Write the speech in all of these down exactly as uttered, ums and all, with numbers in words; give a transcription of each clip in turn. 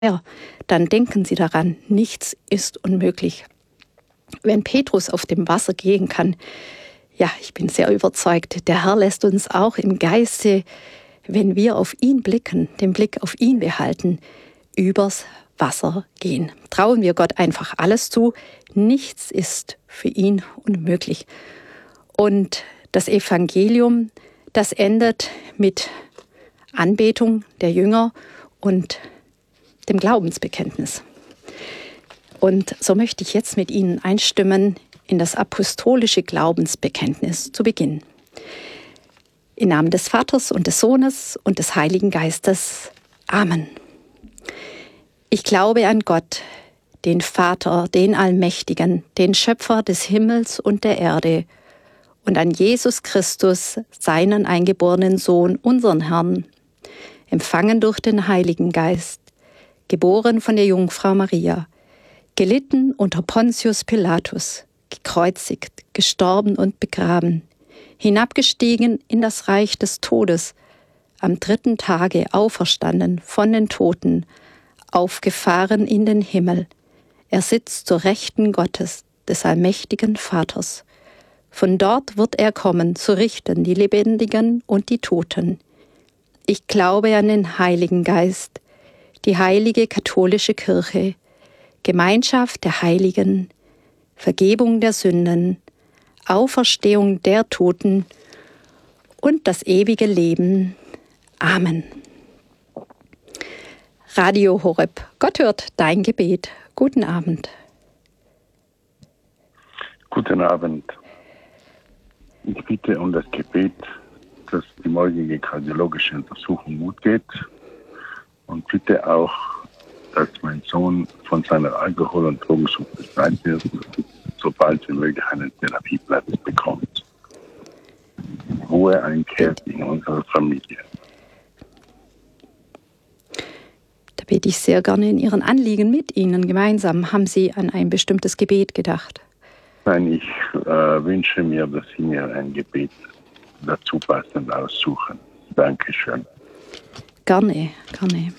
Ja, dann denken Sie daran, nichts ist unmöglich. Wenn Petrus auf dem Wasser gehen kann, ja, ich bin sehr überzeugt, der Herr lässt uns auch im Geiste, wenn wir auf ihn blicken, den Blick auf ihn behalten, übers Wasser gehen. Trauen wir Gott einfach alles zu, nichts ist für ihn unmöglich. Und das Evangelium, das endet mit Anbetung der Jünger und dem Glaubensbekenntnis. Und so möchte ich jetzt mit Ihnen einstimmen in das apostolische Glaubensbekenntnis zu Beginn. Im Namen des Vaters und des Sohnes und des Heiligen Geistes. Amen. Ich glaube an Gott, den Vater, den Allmächtigen, den Schöpfer des Himmels und der Erde, und an Jesus Christus, seinen eingeborenen Sohn, unseren Herrn, empfangen durch den Heiligen Geist, geboren von der Jungfrau Maria, gelitten unter Pontius Pilatus, gekreuzigt, gestorben und begraben, hinabgestiegen in das Reich des Todes, am dritten Tage auferstanden von den Toten, aufgefahren in den Himmel. Er sitzt zur Rechten Gottes, des allmächtigen Vaters. Von dort wird er kommen, zu richten die Lebendigen und die Toten. Ich glaube an den Heiligen Geist, die heilige katholische Kirche, Gemeinschaft der Heiligen, Vergebung der Sünden, Auferstehung der Toten und das ewige Leben. Amen. Radio Horeb. Gott hört dein Gebet. Guten Abend. Guten Abend. Ich bitte um das Gebet, dass die morgige kardiologische Untersuchung gut geht, und bitte auch, dass mein Sohn von seiner Alkohol- und Drogensucht befreit wird, sobald wie möglich einen Therapieplatz bekommt. Ruhe einkehrt in unsere Familie. Da bete ich sehr gerne in Ihren Anliegen mit Ihnen gemeinsam. Haben Sie an ein bestimmtes Gebet gedacht? Nein, ich äh, wünsche mir, dass Sie mir ein Gebet dazu passend aussuchen. Dankeschön. Gerne, gerne.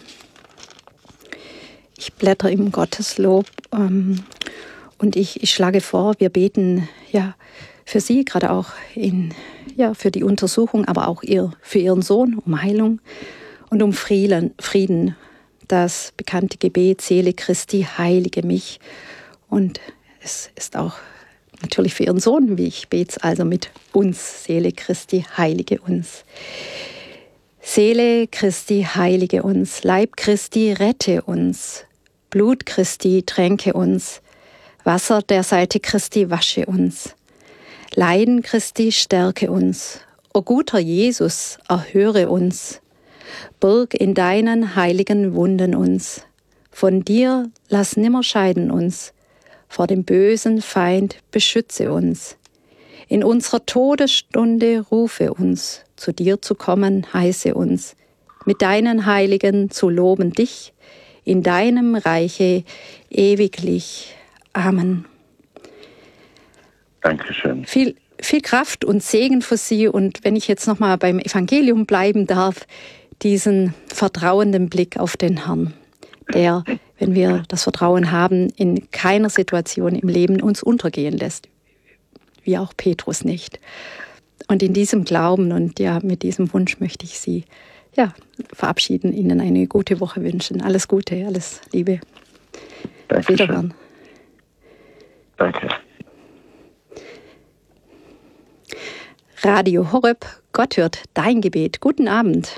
Ich blätter im Gotteslob ähm, und ich, ich schlage vor, wir beten ja für Sie, gerade auch in, ja, für die Untersuchung, aber auch ihr, für Ihren Sohn um Heilung und um Frieden, Frieden. Das bekannte Gebet, Seele Christi, heilige mich. Und es ist auch natürlich für Ihren Sohn, wie ich bete es also mit uns, Seele Christi, heilige uns. Seele Christi, heilige uns, Leib Christi, rette uns, Blut Christi, tränke uns, Wasser der Seite Christi, wasche uns, Leiden Christi, stärke uns, o guter Jesus, erhöre uns, Burg in deinen heiligen Wunden uns, von dir lass nimmer scheiden uns, vor dem bösen Feind beschütze uns, in unserer Todesstunde rufe uns, zu dir zu kommen heiße uns, mit deinen Heiligen zu loben dich, in deinem Reiche ewiglich. Amen. Dankeschön. Viel, viel Kraft und Segen für Sie, und wenn ich jetzt nochmal beim Evangelium bleiben darf, diesen vertrauenden Blick auf den Herrn, der, wenn wir das Vertrauen haben, in keiner Situation im Leben uns untergehen lässt, wie auch Petrus nicht. Und in diesem Glauben und ja, mit diesem Wunsch möchte ich Sie ja, verabschieden, Ihnen eine gute Woche wünschen. Alles Gute, alles Liebe. Auf Wiederhören. Danke. Radio Horeb, Gott hört dein Gebet. Guten Abend.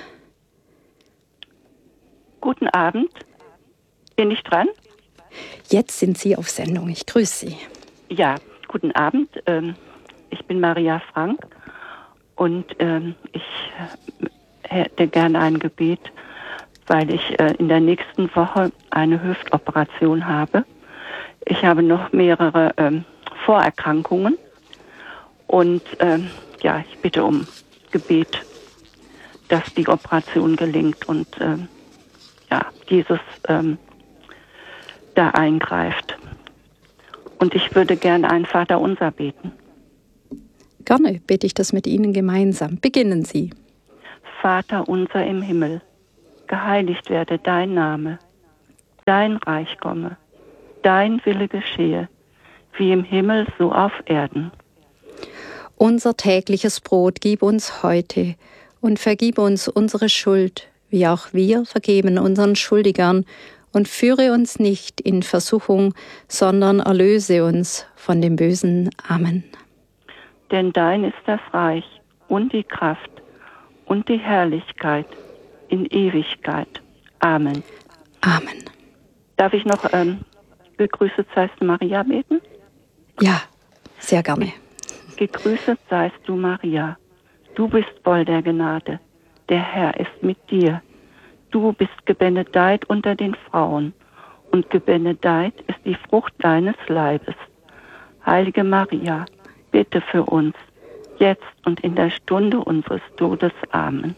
Guten Abend. Bin ich dran? Jetzt sind Sie auf Sendung. Ich grüße Sie. Ja, guten Abend. Ich bin Maria Frank und ich hätte gerne ein Gebet, weil ich in der nächsten Woche eine Hüftoperation habe. Ich habe noch mehrere Vorerkrankungen und ja, ich bitte um Gebet, dass die Operation gelingt und ja, Jesus ähm, da eingreift. Und ich würde gerne ein Vaterunser beten. Gerne bete ich das mit Ihnen gemeinsam. Beginnen Sie. Vater unser im Himmel, geheiligt werde dein Name. dein Reich komme, dein Wille geschehe, wie im Himmel so auf Erden. Unser tägliches Brot gib uns heute und vergib uns unsere Schuld, wie auch wir vergeben unseren Schuldigern, und führe uns nicht in Versuchung, sondern erlöse uns von dem Bösen. Amen. Denn dein ist das Reich und die Kraft und die Herrlichkeit in Ewigkeit. Amen. Amen. Darf ich noch ähm, gegrüßet seist du, Maria, beten? Ja, sehr gerne. Gegrüßet seist du, Maria. Du bist voll der Gnade. Der Herr ist mit dir. Du bist gebenedeit unter den Frauen, und gebenedeit ist die Frucht deines Leibes. Heilige Maria, bitte für uns, jetzt und in der Stunde unseres Todes. Amen.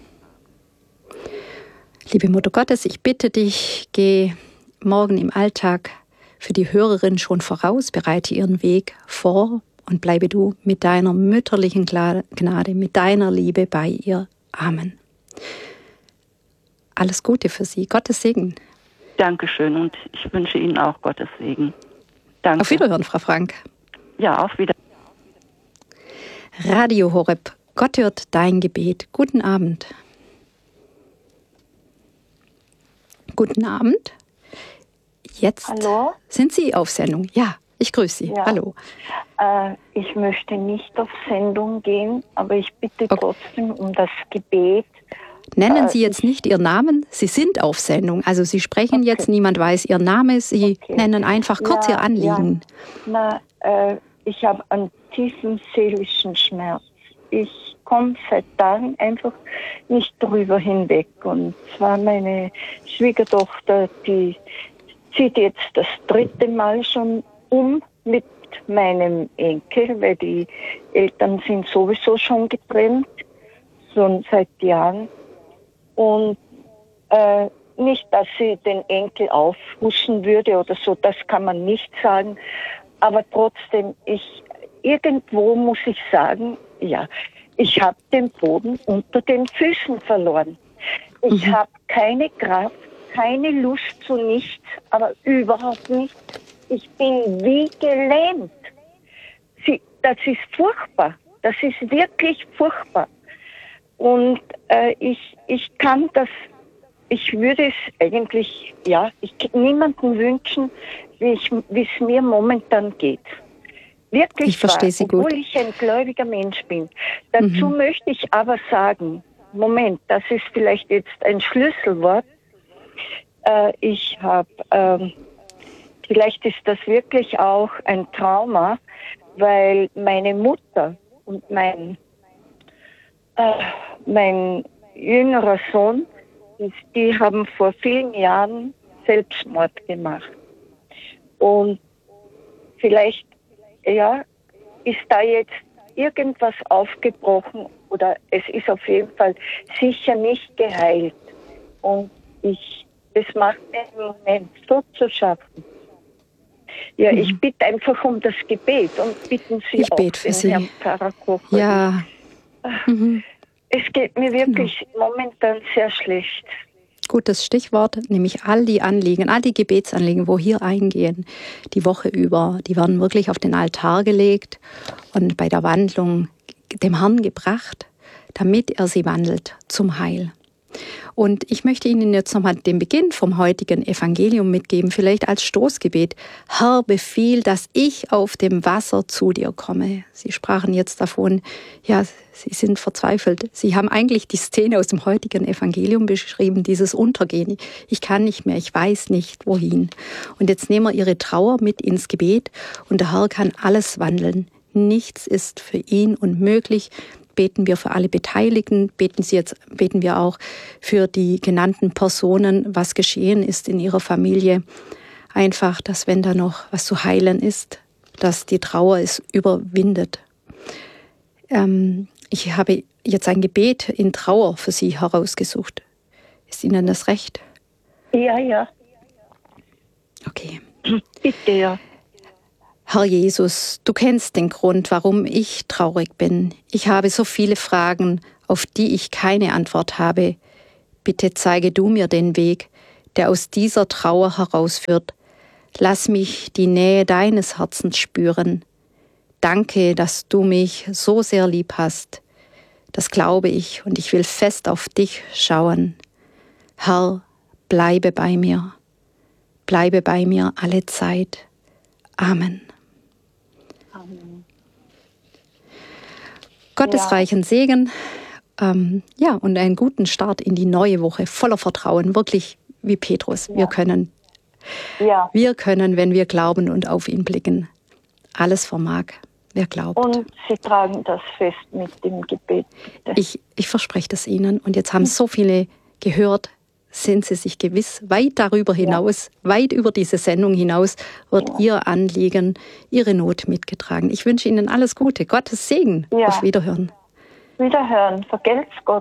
Liebe Mutter Gottes, ich bitte dich, geh morgen im Alltag für die Hörerin schon voraus, bereite ihren Weg vor und bleibe du mit deiner mütterlichen Gnade, mit deiner Liebe bei ihr. Amen. Alles Gute für Sie. Gottes Segen. Dankeschön und ich wünsche Ihnen auch Gottes Segen. Danke. Auf Wiederhören, Frau Frank. Ja, auf Wiederhören. Radio Horeb. Gott hört dein Gebet. Guten Abend. Guten Abend. Jetzt Hallo? Sind Sie auf Sendung. Ja, ich grüße Sie. Ja. Hallo. Äh, ich möchte nicht auf Sendung gehen, aber ich bitte Okay. trotzdem um das Gebet. Nennen Äh, Sie jetzt nicht Ihren Namen. Sie sind auf Sendung. Also Sie sprechen Okay. jetzt, niemand weiß Ihren Namen. Sie Okay. nennen einfach kurz Ja, Ihr Anliegen. Ja. Na, äh, ich habe einen tiefen seelischen Schmerz. Ich komme seit Tagen einfach nicht drüber hinweg. Und zwar meine Schwiegertochter, die zieht jetzt das dritte Mal schon um mit meinem Enkel, weil die Eltern sind sowieso schon getrennt, schon seit Jahren. Und äh, nicht, dass sie den Enkel aufhuschen würde oder so, das kann man nicht sagen. Aber trotzdem, ich irgendwo muss ich sagen, ja, ich habe den Boden unter den Füßen verloren. Ich Mhm. habe keine Kraft, keine Lust zu nichts, aber überhaupt nicht. Ich bin wie gelähmt. Sie, das ist furchtbar. Das ist wirklich furchtbar. Und äh, ich, ich kann das, ich würde es eigentlich, ja, ich niemandem wünschen, wie ich, wie es mir momentan geht. Wirklich Ich verstehe wahr, Sie gut. obwohl ich ein gläubiger Mensch bin. Dazu Mhm. möchte ich aber sagen, Moment, das ist vielleicht jetzt ein Schlüsselwort. Äh, ich habe, ähm, vielleicht ist das wirklich auch ein Trauma, weil meine Mutter und mein, äh, mein jüngerer Sohn, die, die haben vor vielen Jahren Selbstmord gemacht. Und vielleicht, ja, ist da jetzt irgendwas aufgebrochen oder es ist auf jeden Fall sicher nicht geheilt. Und ich, das macht mir im Moment so zu schaffen. Ja, Mhm. ich bitte einfach um das Gebet und bitten Sie Ich auch bete für den Sie. Herrn Pfarrer Kocher. Ja. Mhm. Es geht mir wirklich momentan sehr schlecht. Gutes Stichwort, nämlich all die Anliegen, all die Gebetsanliegen, wo hier eingehen, die Woche über, die werden wirklich auf den Altar gelegt und bei der Wandlung dem Herrn gebracht, damit er sie wandelt zum Heil. Und ich möchte Ihnen jetzt nochmal den Beginn vom heutigen Evangelium mitgeben, vielleicht als Stoßgebet. Herr, befiehl, dass ich auf dem Wasser zu dir komme. Sie sprachen jetzt davon, ja, Sie sind verzweifelt. Sie haben eigentlich die Szene aus dem heutigen Evangelium beschrieben, dieses Untergehen. Ich kann nicht mehr, ich weiß nicht, wohin. Und jetzt nehmen wir Ihre Trauer mit ins Gebet und der Herr kann alles wandeln. Nichts ist für ihn unmöglich. Beten wir für alle Beteiligten, beten Sie jetzt, beten wir auch für die genannten Personen, was geschehen ist in ihrer Familie. Einfach, dass wenn da noch was zu heilen ist, dass die Trauer es überwindet. Ähm, ich habe jetzt ein Gebet in Trauer für Sie herausgesucht. Ist Ihnen das recht? Ja, ja, Okay. bitte, ja. Herr Jesus, du kennst den Grund, warum ich traurig bin. Ich habe so viele Fragen, auf die ich keine Antwort habe. Bitte zeige du mir den Weg, der aus dieser Trauer herausführt. Lass mich die Nähe deines Herzens spüren. Danke, dass du mich so sehr lieb hast. Das glaube ich und ich will fest auf dich schauen. Herr, bleibe bei mir. Bleibe bei mir alle Zeit. Amen. Amen. Gottes Ja. reichen Segen, ähm, ja, und einen guten Start in die neue Woche, voller Vertrauen, wirklich wie Petrus. Wir Ja. können, Ja. wir können, wenn wir glauben und auf ihn blicken, alles vermag, wer glaubt. Und Sie tragen das fest mit dem Gebet, bitte. Ich, ich verspreche das Ihnen. Und jetzt haben so viele gehört, sind Sie sich gewiss, weit darüber hinaus, ja. weit über diese Sendung hinaus, wird ja. Ihr Anliegen, Ihre Not mitgetragen. Ich wünsche Ihnen alles Gute. Gottes Segen. Ja. Auf Wiederhören. Wiederhören. Vergelt's Gott.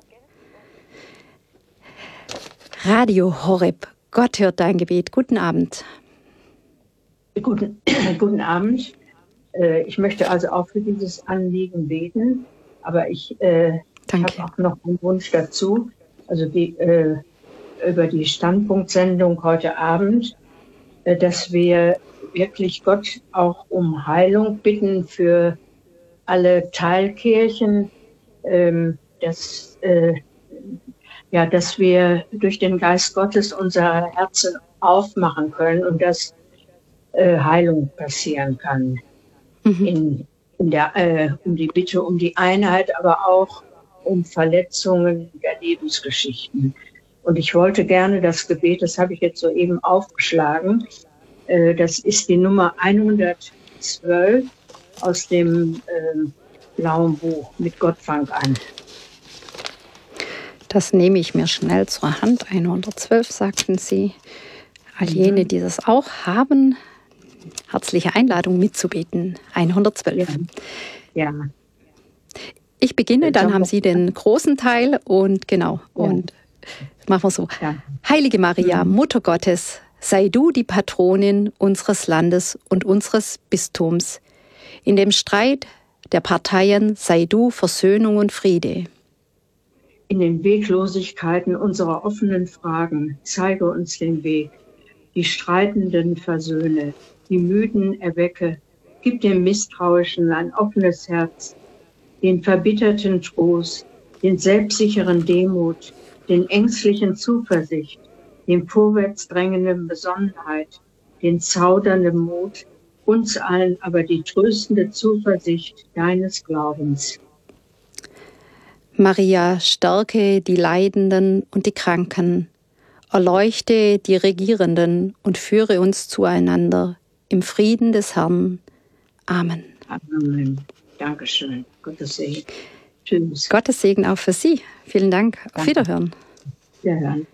Radio Horeb. Gott hört dein Gebet. Guten Abend. Guten, guten Abend. Äh, ich möchte also auch für dieses Anliegen beten, aber ich äh, habe auch noch einen Wunsch dazu. Also die, äh, über die Standpunktsendung heute Abend, äh, dass wir wirklich Gott auch um Heilung bitten für alle Teilkirchen, ähm, dass, äh, ja, dass wir durch den Geist Gottes unser Herzen aufmachen können und dass äh, Heilung passieren kann. Mhm. In, in der, äh, um die Bitte um die Einheit, aber auch um Verletzungen der Lebensgeschichten. Und ich wollte gerne das Gebet, das habe ich jetzt soeben aufgeschlagen, äh, das ist die Nummer hundertzwölf aus dem äh, blauen Buch Mit Gott fang an. Das nehme ich mir schnell zur Hand. hundertzwölf, sagten Sie. All jene, die das auch haben, herzliche Einladung mitzubeten. hundertzwölf. Ja. ja. Ich beginne, dann haben Sie den großen Teil und genau. Ja. Und machen wir so. Ja. Heilige Maria, mhm. Mutter Gottes, sei du die Patronin unseres Landes und unseres Bistums. In dem Streit der Parteien sei du Versöhnung und Friede. In den Weglosigkeiten unserer offenen Fragen zeige uns den Weg. Die Streitenden versöhne, die Müden erwecke, gib dem Misstrauischen ein offenes Herz, den Verbitterten Trost, den selbstsicheren Demut, den ängstlichen Zuversicht, den vorwärts drängenden Besonnenheit, den zaudernden Mut, uns allen aber die tröstende Zuversicht deines Glaubens. Maria, stärke die Leidenden und die Kranken, erleuchte die Regierenden und führe uns zueinander im Frieden des Herrn. Amen. Amen. Dankeschön. Gottes Segen. Tschüss. Gottes Segen auch für Sie. Vielen Dank. Danke. Auf Wiederhören. Wiederhören.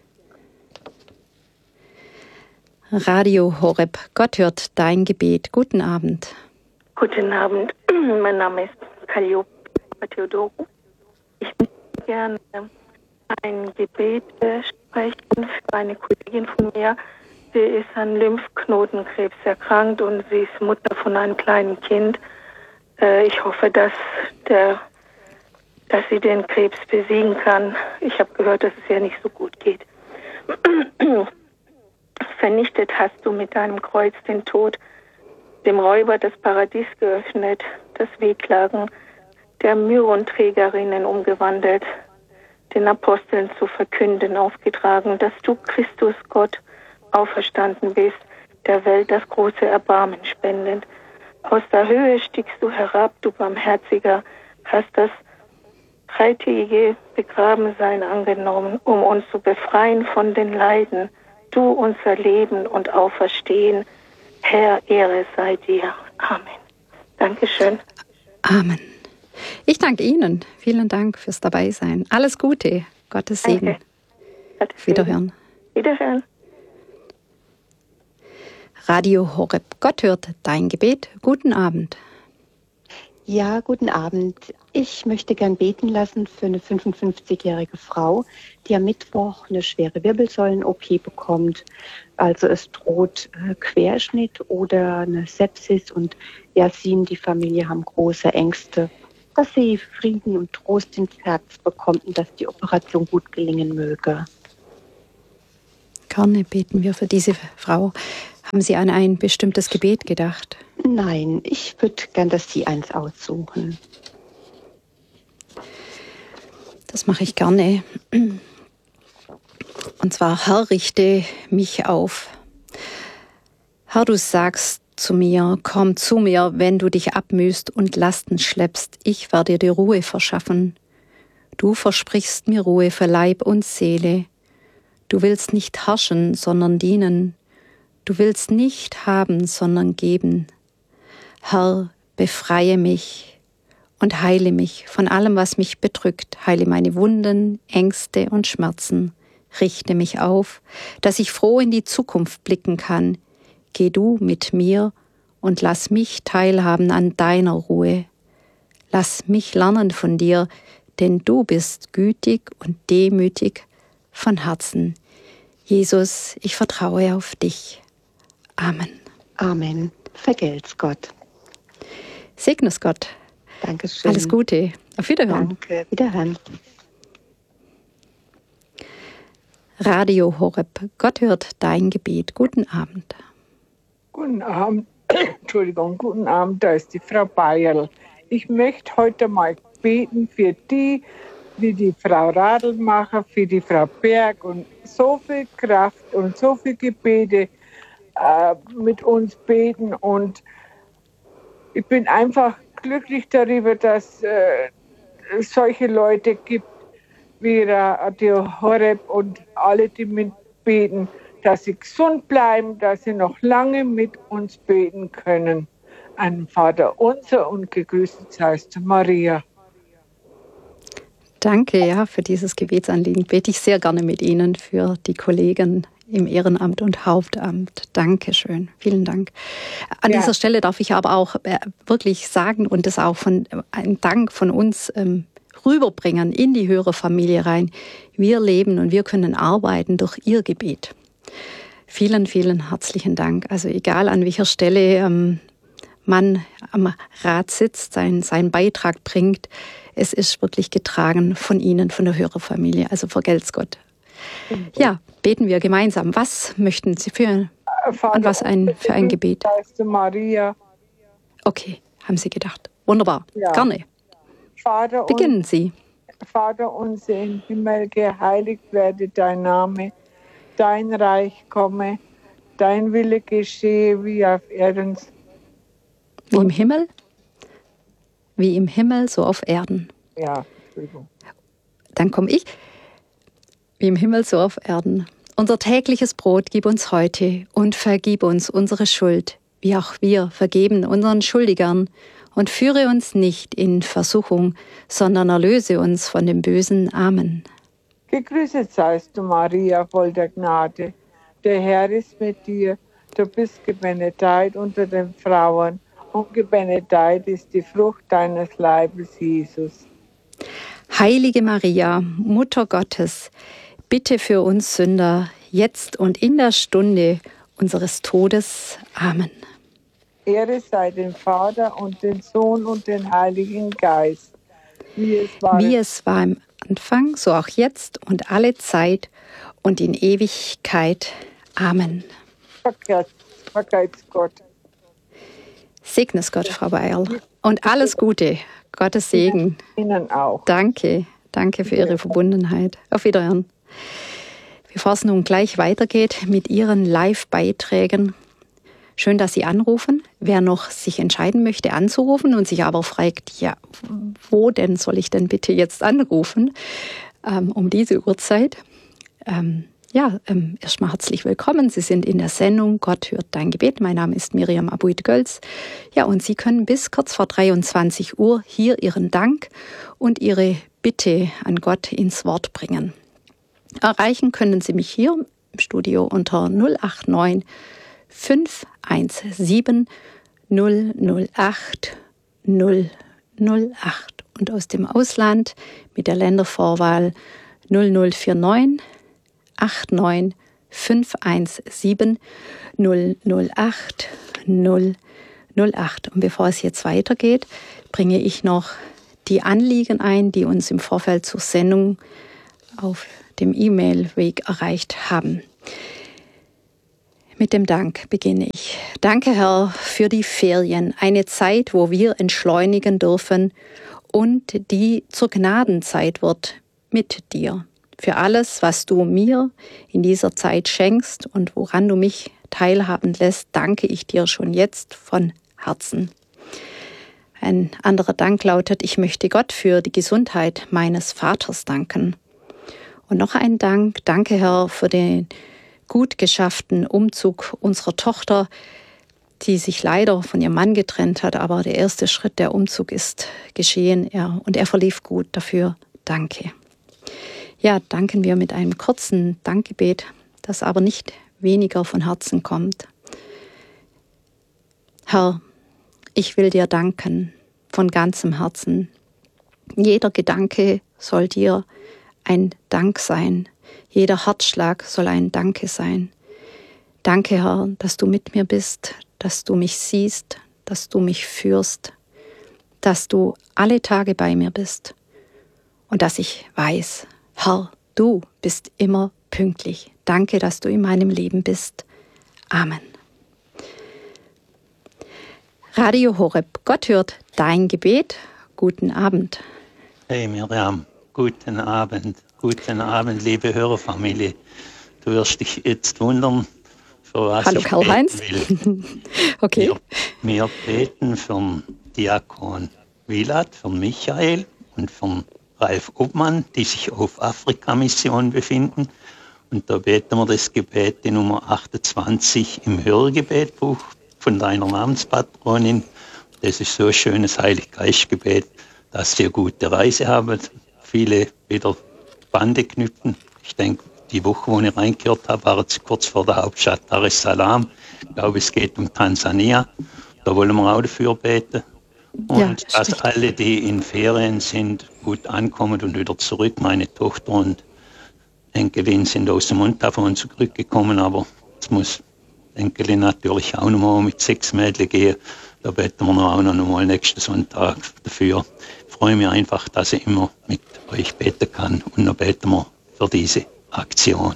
Radio Horeb. Gott hört dein Gebet. Guten Abend. Guten Abend. Mein Name ist Calliope Theodoro. Ich möchte gerne ein Gebet sprechen für eine Kollegin von mir. Sie ist an Lymphknotenkrebs erkrankt und sie ist Mutter von einem kleinen Kind. Ich hoffe, dass, der, dass sie den Krebs besiegen kann. Ich habe gehört, dass es ihr nicht so gut geht. Vernichtet hast du mit deinem Kreuz den Tod, dem Räuber das Paradies geöffnet, das Wehklagen der Myron-Trägerinnen umgewandelt, den Aposteln zu verkünden aufgetragen, dass du, Christus Gott, auferstanden bist, der Welt das große Erbarmen spendend. Aus der Höhe stiegst du herab, du Barmherziger, hast das dreitägige Begrabensein angenommen, um uns zu befreien von den Leiden. Du unser Leben und Auferstehen. Herr, Ehre sei dir. Amen. Dankeschön. Amen. Ich danke Ihnen. Vielen Dank fürs Dabeisein. Alles Gute. Gottes Segen. Gottes Segen. Wiederhören. Wiederhören. Radio Horeb. Gott hört dein Gebet. Guten Abend. Ja, guten Abend. Ich möchte gern beten lassen für eine fünfundfünfzigjährige Frau, die am Mittwoch eine schwere Wirbelsäulen-O P bekommt. Also es droht äh, Querschnitt oder eine Sepsis und ja, sie und die Familie haben große Ängste, dass sie Frieden und Trost ins Herz bekommt und dass die Operation gut gelingen möge. Gerne beten wir für diese Frau. Haben Sie an ein bestimmtes Gebet gedacht? Nein, ich würde gern, dass Sie eins aussuchen. Das mache ich gerne. Und zwar, Herr, richte mich auf. Herr, du sagst zu mir, komm zu mir, wenn du dich abmühst und Lasten schleppst. Ich werde dir Ruhe verschaffen. Du versprichst mir Ruhe für Leib und Seele. Du willst nicht herrschen, sondern dienen. Du willst nicht haben, sondern geben. Herr, befreie mich und heile mich von allem, was mich bedrückt. Heile meine Wunden, Ängste und Schmerzen. Richte mich auf, dass ich froh in die Zukunft blicken kann. Geh du mit mir und lass mich teilhaben an deiner Ruhe. Lass mich lernen von dir, denn du bist gütig und demütig von Herzen. Jesus, ich vertraue auf dich. Amen. Amen. Vergelt's Gott. Segne es Gott. Dankeschön. Alles Gute. Auf Wiederhören. Danke. Wiederhören. Radio Horeb. Gott hört dein Gebet. Guten Abend. Guten Abend. Entschuldigung, guten Abend. Da ist die Frau Bayerl. Ich möchte heute mal beten für die, wie die Frau Radlmacher, für die Frau Berg und so viel Kraft und so viel Gebete äh, mit uns beten. Und ich bin einfach glücklich darüber, dass äh, es solche Leute gibt wie Radio Horeb und alle, die mitbeten, dass sie gesund bleiben, dass sie noch lange mit uns beten können. Ein Vater unser und gegrüßet seist du, Maria. Danke, ja, für dieses Gebetsanliegen. Bete ich sehr gerne mit Ihnen für die Kollegen im Ehrenamt und Hauptamt. Dankeschön. Vielen Dank. An ja. dieser Stelle darf ich aber auch äh, wirklich sagen und das auch von äh, ein Dank von uns ähm, rüberbringen in die Hörerfamilie rein. Wir leben und wir können arbeiten durch Ihr Gebet. Vielen, vielen herzlichen Dank. Also egal an welcher Stelle ähm, man am Rad sitzt, sein, seinen Beitrag bringt, es ist wirklich getragen von Ihnen, von der Hörerfamilie. Also vergelt's Gott. Ja, beten wir gemeinsam. Was möchten Sie für, Vater, an was ein, für ein Gebet? Maria. Okay, haben Sie gedacht. Wunderbar, ja. Gerne. Vater, beginnen Sie. Vater unser im Himmel, geheiligt werde dein Name, dein Reich komme, dein Wille geschehe wie auf Erden. Wie im Himmel? Wie im Himmel, so auf Erden. Ja, Entschuldigung. Dann komme ich. Wie im Himmel, so auf Erden. Unser tägliches Brot gib uns heute und vergib uns unsere Schuld, wie auch wir vergeben unseren Schuldigern. Und führe uns nicht in Versuchung, sondern erlöse uns von dem Bösen. Amen. Gegrüßet seist du, Maria, voll der Gnade. Der Herr ist mit dir. Du bist gebenedeit unter den Frauen. Und gebenedeit ist die Frucht deines Leibes, Jesus. Heilige Maria, Mutter Gottes, bitte für uns Sünder, jetzt und in der Stunde unseres Todes. Amen. Ehre sei dem Vater und dem Sohn und dem Heiligen Geist. Wie es war, Wie es war im Anfang, so auch jetzt und alle Zeit und in Ewigkeit. Amen. Vergelt's Gott. Segne es Gott, Frau Bayerl. Und alles Gute. Gottes Segen. Ihnen auch. Danke. Danke für Ihre Verbundenheit. Auf Wiederhören. Bevor es nun gleich weitergeht mit Ihren Live-Beiträgen, schön, dass Sie anrufen. Wer noch sich entscheiden möchte, anzurufen und sich aber fragt, ja, wo denn soll ich denn bitte jetzt anrufen, ähm, um diese Uhrzeit? Ähm, ja, ähm, erstmal herzlich willkommen. Sie sind in der Sendung Gott hört dein Gebet. Mein Name ist Miriam Abuid-Gölz. Ja, und Sie können bis kurz vor dreiundzwanzig Uhr hier Ihren Dank und Ihre Bitte an Gott ins Wort bringen. Erreichen können Sie mich hier im Studio unter null acht neun fünf eins sieben null null acht null null acht und aus dem Ausland mit der Ländervorwahl null null vier neun acht neun fünf eins sieben null null acht null null acht. Und bevor es jetzt weitergeht, bringe ich noch die Anliegen ein, die uns im Vorfeld zur Sendung auf dem E-Mail-Weg erreicht haben. Mit dem Dank beginne ich. Danke, Herr, für die Ferien, eine Zeit, wo wir entschleunigen dürfen und die zur Gnadenzeit wird mit dir. Für alles, was du mir in dieser Zeit schenkst und woran du mich teilhaben lässt, danke ich dir schon jetzt von Herzen. Ein anderer Dank lautet, ich möchte Gott für die Gesundheit meines Vaters danken. Und noch ein Dank, danke, Herr, für den gut geschafften Umzug unserer Tochter, die sich leider von ihrem Mann getrennt hat, aber der erste Schritt, der Umzug ist geschehen, er, und er verlief gut. Dafür danke. Ja, danken wir mit einem kurzen Dankgebet, das aber nicht weniger von Herzen kommt. Herr, ich will dir danken von ganzem Herzen. Jeder Gedanke soll dir ein Dank sein. Jeder Herzschlag soll ein Danke sein. Danke, Herr, dass du mit mir bist, dass du mich siehst, dass du mich führst, dass du alle Tage bei mir bist und dass ich weiß, Herr, du bist immer pünktlich. Danke, dass du in meinem Leben bist. Amen. Radio Horeb, Gott hört dein Gebet. Guten Abend. Hey Miriam, guten Abend. Guten Abend, liebe Hörerfamilie. Du wirst dich jetzt wundern, für was Hallo, ich Karl-Heinz. beten will. Okay. Wir, wir beten für den Diakon Wilat, für Michael und für Ralf Obmann, die sich auf Afrika-Mission befinden. Und da beten wir das Gebet, die Nummer achtundzwanzig im Hörgebetbuch von deiner Namenspatronin. Das ist so ein schönes Heiliggeistgebet, dass ihr gute Reise habt. Viele wieder Bande knüpfen. Ich denke, die Woche, wo ich reingehört habe, war es kurz vor der Hauptstadt Dar es Salaam. Ich glaube, es geht um Tansania. Da wollen wir auch dafür beten. Und ja, das dass alle, die in Ferien sind, gut ankommen und wieder zurück. Meine Tochter und Enkelin sind aus dem Mundtafon zurückgekommen, aber es muss Enkelin natürlich auch noch mal mit sechs Mädchen gehen. Da beten wir noch auch noch mal nächsten Sonntag dafür. Ich freue mich einfach, dass ich immer mit euch beten kann. Und dann beten wir für diese Aktion.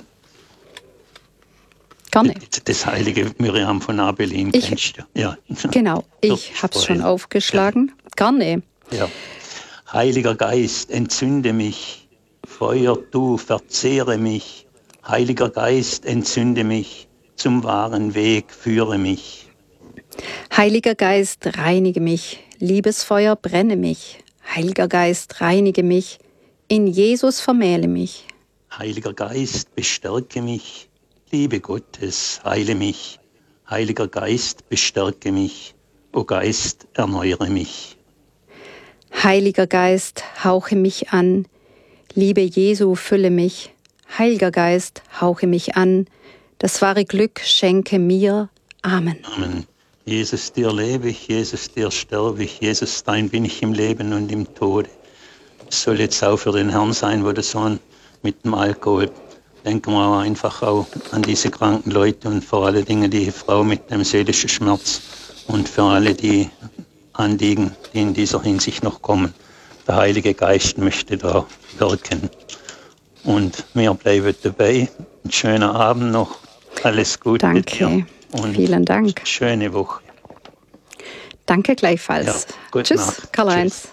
Gerne. Das heilige Miriam von Abelin ich, kennst du. Ja. Genau, ich habe es schon aufgeschlagen. Ja. Gerne. Ja. Heiliger Geist, entzünde mich. Feuer, du, verzehre mich. Heiliger Geist, entzünde mich. Zum wahren Weg führe mich. Heiliger Geist, reinige mich. Liebesfeuer, brenne mich. Heiliger Geist, reinige mich. In Jesus vermähle mich. Heiliger Geist, bestärke mich. Liebe Gottes, heile mich. Heiliger Geist, bestärke mich. O Geist, erneuere mich. Heiliger Geist, hauche mich an. Liebe Jesu, fülle mich. Heiliger Geist, hauche mich an. Das wahre Glück schenke mir. Amen. Amen. Jesus, dir lebe ich, Jesus, dir sterbe ich, Jesus, dein bin ich im Leben und im Tode. Es soll jetzt auch für den Herrn sein, wo der Sohn mit dem Alkohol. Denken wir auch einfach auch an diese kranken Leute und vor allen Dingen die Frau mit dem seelischen Schmerz und für alle die Anliegen, die in dieser Hinsicht noch kommen. Der Heilige Geist möchte da wirken. Und wir bleiben dabei. Einen schönen Abend noch. Alles Gute Danke. dir. Und vielen Dank. Schöne Woche. Danke gleichfalls. Ja, Tschüss, Karl-Heinz.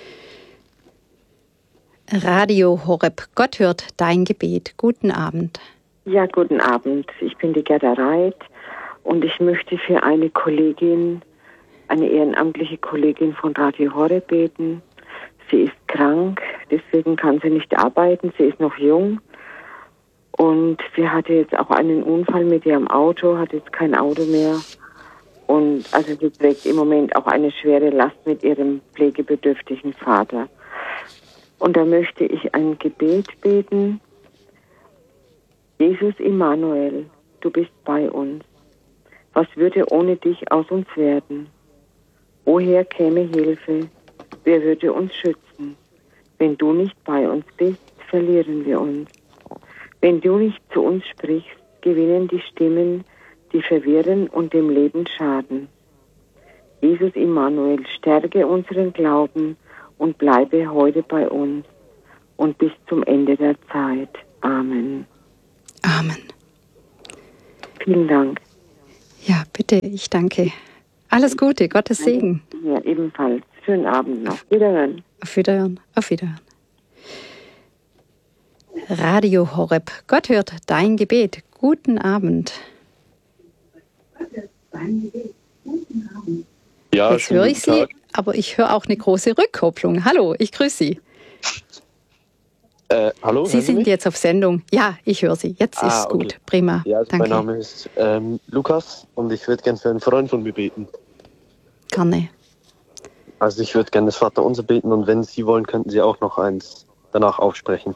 Radio Horeb, Gott hört dein Gebet. Guten Abend. Ja, guten Abend. Ich bin die Gerda Reit und ich möchte für eine Kollegin, eine ehrenamtliche Kollegin von Radio Horeb beten. Sie ist krank, deswegen kann sie nicht arbeiten. Sie ist noch jung und sie hatte jetzt auch einen Unfall mit ihrem Auto, hat jetzt kein Auto mehr. Und also sie trägt im Moment auch eine schwere Last mit ihrem pflegebedürftigen Vater. Und da möchte ich ein Gebet beten. Jesus Immanuel, du bist bei uns. Was würde ohne dich aus uns werden? Woher käme Hilfe? Wer würde uns schützen? Wenn du nicht bei uns bist, verlieren wir uns. Wenn du nicht zu uns sprichst, gewinnen die Stimmen, die verwirren und dem Leben schaden. Jesus Immanuel, stärke unseren Glauben und bleibe heute bei uns und bis zum Ende der Zeit. Amen. Amen. Vielen Dank. Ja, bitte, ich danke. Alles Gute, Gottes Segen. Ja, ebenfalls. Schönen Abend noch. Wiederhören. Auf Wiederhören, auf Wiederhören. Radio Horeb. Gott hört dein Gebet. Guten Abend. Ja, jetzt höre ich Sie, aber ich höre auch eine große Rückkopplung. Hallo, ich grüße Sie. Äh, hallo, Sie sind jetzt auf Sendung. Ja, ich höre Sie. Jetzt ah, ist es okay. gut. Prima. Ja, also danke. Mein Name ist ähm, Lukas und ich würde gerne für einen Freund von mir beten. Gerne. Also ich würde gerne das Vaterunser beten und wenn Sie wollen, könnten Sie auch noch eins danach aufsprechen.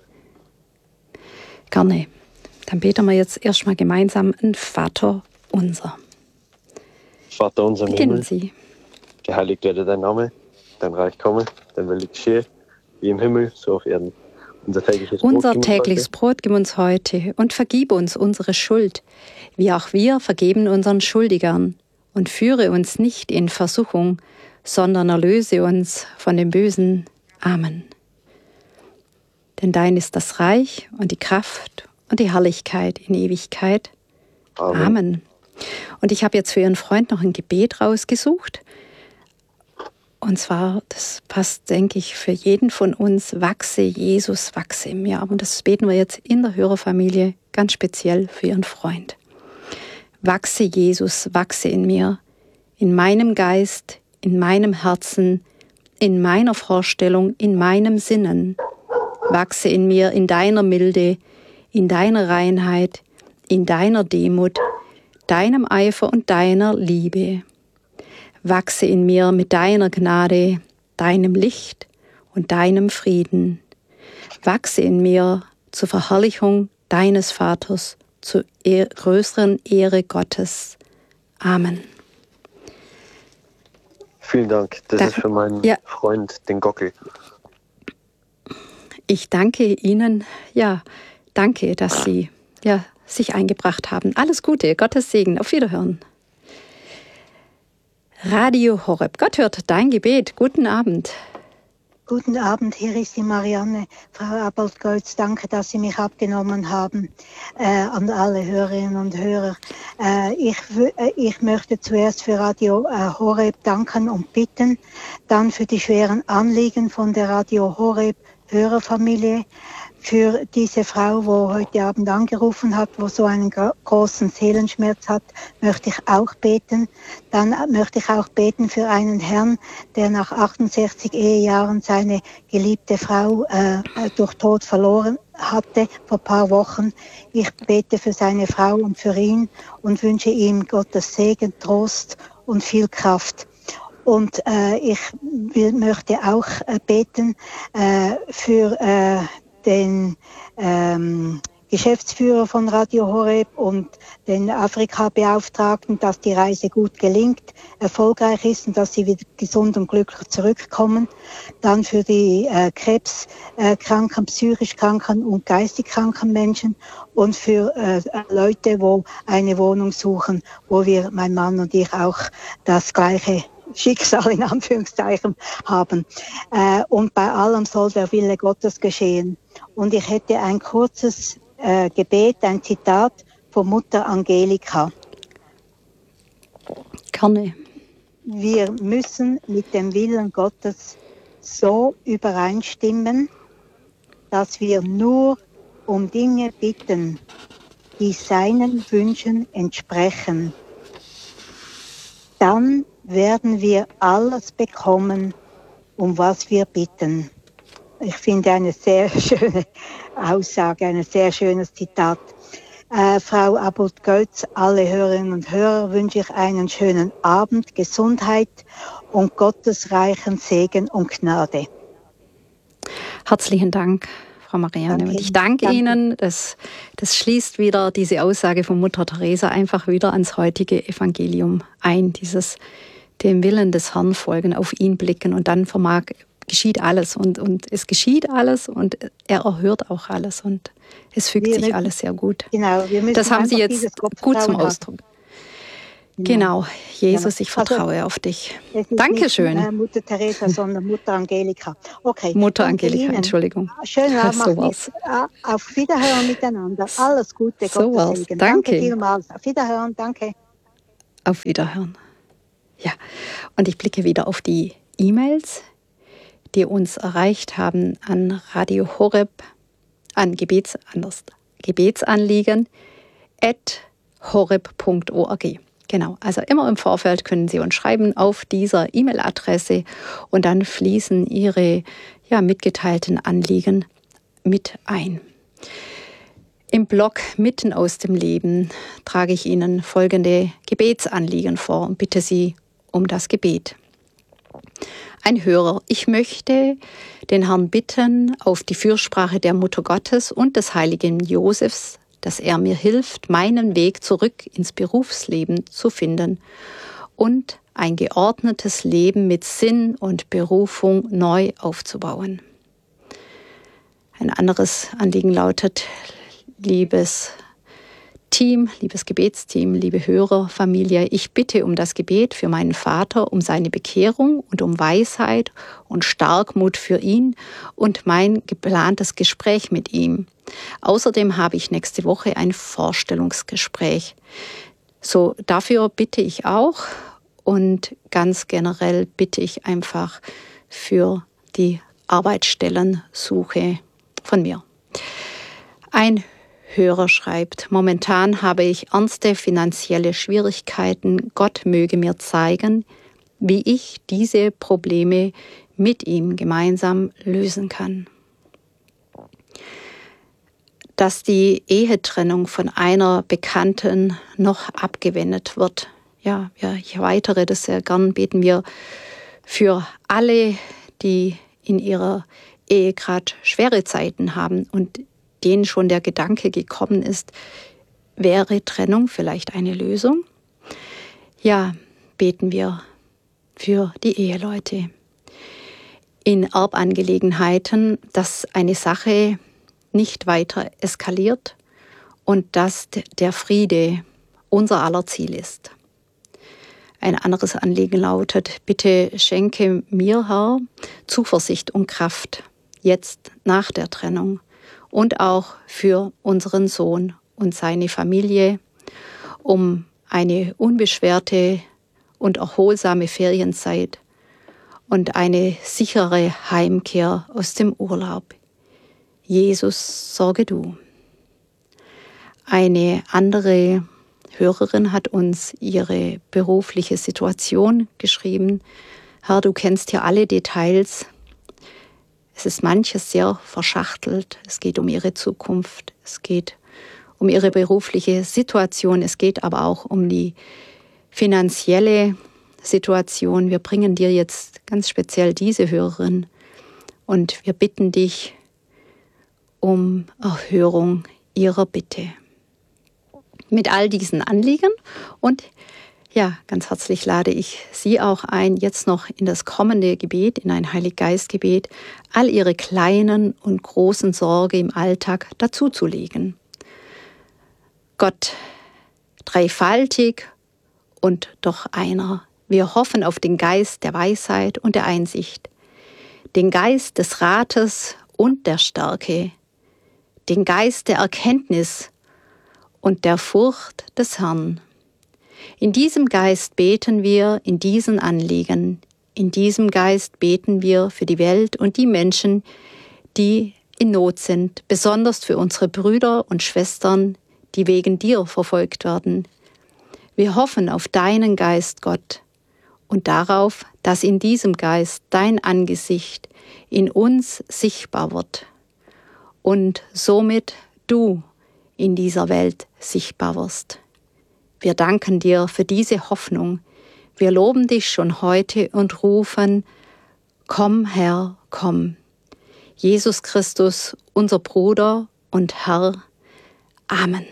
Gerne. Dann beten wir jetzt erstmal gemeinsam ein Vaterunser. Vater unser im Beginnen Himmel, Sie. geheiligt werde dein Name, dein Reich komme, dein Wille geschehe, wie im Himmel, so auf Erden. Unser tägliches Brot, Unser gib uns tägliches heute. Brot gib uns heute und vergib uns unsere Schuld, wie auch wir vergeben unseren Schuldigern. Und führe uns nicht in Versuchung, sondern erlöse uns von dem Bösen. Amen. Denn dein ist das Reich und die Kraft und die Herrlichkeit in Ewigkeit. Amen. Amen. Und ich habe jetzt für Ihren Freund noch ein Gebet rausgesucht. Und zwar, das passt, denke ich, für jeden von uns, wachse Jesus, wachse in mir. Und das beten wir jetzt in der Hörerfamilie ganz speziell für Ihren Freund. Wachse Jesus, wachse in mir, in meinem Geist, in meinem Herzen, in meiner Vorstellung, in meinem Sinnen. Wachse in mir in deiner Milde, in deiner Reinheit, in deiner Demut, deinem Eifer und deiner Liebe. Wachse in mir mit deiner Gnade, deinem Licht und deinem Frieden. Wachse in mir zur Verherrlichung deines Vaters, zur e- größeren Ehre Gottes. Amen. Vielen Dank. Das da, ist für meinen ja. Freund, den Gockel. Ich danke Ihnen, ja, danke, dass Sie ja, sich eingebracht haben. Alles Gute, Gottes Segen, auf Wiederhören. Radio Horeb, Gott hört dein Gebet. Guten Abend. Guten Abend, hier ist die Marianne. Frau Abold-Goltz, danke, dass Sie mich abgenommen haben. Äh, an alle Hörerinnen und Hörer. Äh, ich, äh, ich möchte zuerst für Radio äh, Horeb danken und bitten, dann für die schweren Anliegen von der Radio Horeb Hörerfamilie, für diese Frau, die heute Abend angerufen hat, wo so einen großen Seelenschmerz hat, möchte ich auch beten. Dann möchte ich auch beten für einen Herrn, der nach achtundsechzig Ehejahren seine geliebte Frau äh, durch Tod verloren hatte vor ein paar Wochen. Ich bete für seine Frau und für ihn und wünsche ihm Gottes Segen, Trost und viel Kraft. Und äh, ich will, möchte auch äh, beten äh, für äh, den ähm, Geschäftsführer von Radio Horeb und den Afrika-Beauftragten, dass die Reise gut gelingt, erfolgreich ist und dass sie wieder gesund und glücklich zurückkommen. Dann für die äh, krebskranken, psychisch kranken und geistig kranken Menschen und für äh, Leute, wo eine Wohnung suchen, wo wir, mein Mann und ich, auch das gleiche Schicksal in Anführungszeichen haben. Äh, und bei allem soll der Wille Gottes geschehen. Und ich hätte ein kurzes äh, Gebet, ein Zitat von Mutter Angelika. Gerne. Wir müssen mit dem Willen Gottes so übereinstimmen, dass wir nur um Dinge bitten, die seinen Wünschen entsprechen. Dann werden wir alles bekommen, um was wir bitten. Ich finde eine sehr schöne Aussage, ein sehr schönes Zitat. Äh, Frau Abold-Goltz, alle Hörerinnen und Hörer wünsche ich einen schönen Abend, Gesundheit und Gottes reichen Segen und Gnade. Herzlichen Dank, Frau Marianne. Danke. Und ich danke, danke Ihnen. Das, das schließt wieder diese Aussage von Mutter Teresa einfach wieder ans heutige Evangelium ein. Dieses dem Willen des Herrn folgen, auf ihn blicken und dann vermag, geschieht alles und, und es geschieht alles und er erhört auch alles und es fügt wir sich müssen, alles sehr gut. Genau, wir müssen das haben Sie jetzt gut zum Ausdruck. Haben. Genau, Jesus, ich vertraue also, auf dich. Dankeschön. Nicht, äh, Mutter Teresa, sondern Mutter Angelika. Okay. Mutter Angelika, Ihnen. Entschuldigung. Schönen Abend, so auf, auf Wiederhören miteinander. Alles Gute, so Gottes Segen. Danke. Danke vielmals. Auf Wiederhören, danke. Auf Wiederhören. Ja, und ich blicke wieder auf die E-Mails, die uns erreicht haben an Radio Horeb, an Gebets, anders, Gebetsanliegen at horeb punkt org. Genau, also immer im Vorfeld können Sie uns schreiben auf dieser E-Mail-Adresse und dann fließen Ihre ja, mitgeteilten Anliegen mit ein. Im Blog Mitten aus dem Leben trage ich Ihnen folgende Gebetsanliegen vor und bitte Sie um das Gebet. Ein Hörer: Ich möchte den Herrn bitten, auf die Fürsprache der Mutter Gottes und des heiligen Josefs, dass er mir hilft, meinen Weg zurück ins Berufsleben zu finden und ein geordnetes Leben mit Sinn und Berufung neu aufzubauen. Ein anderes Anliegen lautet: Liebes Team, liebes Gebetsteam, liebe Hörerfamilie, ich bitte um das Gebet für meinen Vater, um seine Bekehrung und um Weisheit und Starkmut für ihn und mein geplantes Gespräch mit ihm. Außerdem habe ich nächste Woche ein Vorstellungsgespräch. So, dafür bitte ich auch und ganz generell bitte ich einfach für die Arbeitsstellensuche von mir. Ein Hörer schreibt: Momentan habe ich ernste finanzielle Schwierigkeiten. Gott möge mir zeigen, wie ich diese Probleme mit ihm gemeinsam lösen kann. Dass die Ehetrennung von einer Bekannten noch abgewendet wird. Ja, ja, ich erweitere das sehr gern. Beten wir für alle, die in ihrer Ehe gerade schwere Zeiten haben und denen schon der Gedanke gekommen ist, wäre Trennung vielleicht eine Lösung? Ja, beten wir für die Eheleute. In Erbangelegenheiten, dass eine Sache nicht weiter eskaliert und dass der Friede unser aller Ziel ist. Ein anderes Anliegen lautet: Bitte schenke mir, Herr, Zuversicht und Kraft, jetzt nach der Trennung, und auch für unseren Sohn und seine Familie, um eine unbeschwerte und erholsame Ferienzeit und eine sichere Heimkehr aus dem Urlaub. Jesus, sorge du. Eine andere Hörerin hat uns ihre berufliche Situation geschrieben. Herr, du kennst ja alle Details. Es ist manches sehr verschachtelt. Es geht um ihre Zukunft. Es geht um ihre berufliche Situation. Es geht aber auch um die finanzielle Situation. Wir bringen dir jetzt ganz speziell diese Hörerin und wir bitten dich um Erhörung ihrer Bitte. Mit all diesen Anliegen und ja, ganz herzlich lade ich Sie auch ein, jetzt noch in das kommende Gebet, in ein Heiliggeistgebet, all Ihre kleinen und großen Sorgen im Alltag dazuzulegen. Gott, dreifaltig und doch einer, wir hoffen auf den Geist der Weisheit und der Einsicht, den Geist des Rates und der Stärke, den Geist der Erkenntnis und der Furcht des Herrn. In diesem Geist beten wir in diesen Anliegen. In diesem Geist beten wir für die Welt und die Menschen, die in Not sind, besonders für unsere Brüder und Schwestern, die wegen dir verfolgt werden. Wir hoffen auf deinen Geist, Gott, und darauf, dass in diesem Geist dein Angesicht in uns sichtbar wird und somit du in dieser Welt sichtbar wirst. Wir danken dir für diese Hoffnung. Wir loben dich schon heute und rufen: Komm, Herr, komm. Jesus Christus, unser Bruder und Herr. Amen.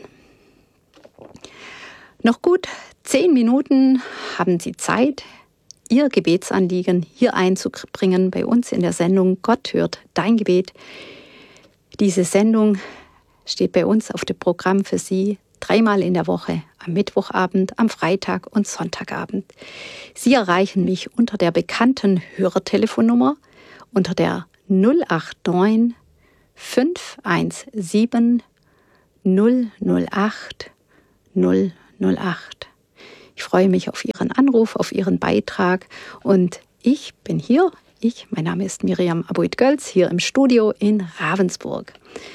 Noch gut zehn Minuten haben Sie Zeit, Ihr Gebetsanliegen hier einzubringen bei uns in der Sendung Gott hört dein Gebet. Diese Sendung steht bei uns auf dem Programm für Sie dreimal in der Woche, am Mittwochabend, am Freitag und Sonntagabend. Sie erreichen mich unter der bekannten Hörertelefonnummer unter der null acht neun fünf eins sieben null null acht null null acht. Ich freue mich auf Ihren Anruf, auf Ihren Beitrag und ich bin hier, ich, mein Name ist Miriam Aboid-Gölz, hier im Studio in Ravensburg.